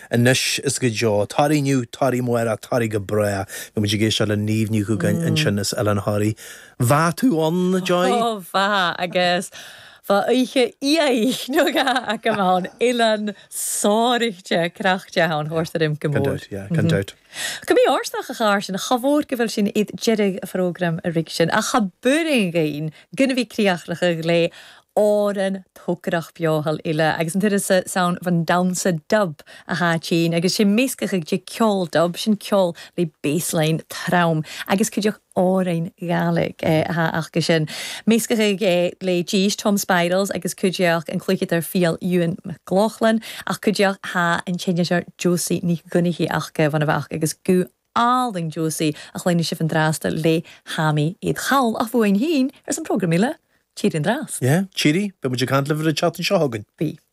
Anis is go jo Tari new Tari moera Tari go brea mu géis le níomhniú go gan in sinnas Ellen Harry va tú on joy Oh va agus Fa eiche íaich no ga gamán Ilan sáirichte crachte an horstadim gemór. Kan out. Go mí ástach a cháir sin a chavór go bhfuil sin iad jedig a prógram a rig sin a chaburing gain gunna bhí críachlacha lé áran tócarach beáhal ile agus an tuire sa sound van dansa dub a hátíín agus sin méiscacha de ceol dub sin ceol le baseline traum agus chuideoch árain galig ach go sin méiscacha le G's Tom Spidles agus chuideoch an clúiche ar fial Ewan McLaughlin ach chuideoch ha an tséidir Josie ní gunnihi ach van a bhach agus gu áling Josie a chléine si an drásta le hami iad chawl a bhfuin hín an programile Cheating dras. Yeah, cheaty, but would you can't live with a chat and shoggun? Be.